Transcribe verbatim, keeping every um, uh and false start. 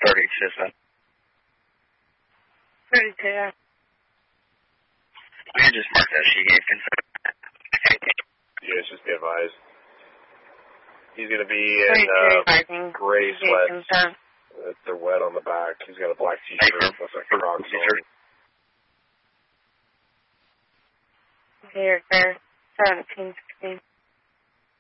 thirty-two. thirty-two. I just marked that sheet. Yeah, just be advised. He's going to be in uh, gray sweats. Uh, they're wet on the back. He's got a black t-shirt. Looks like a Crocs on. Here, sir. seventeen sixteen.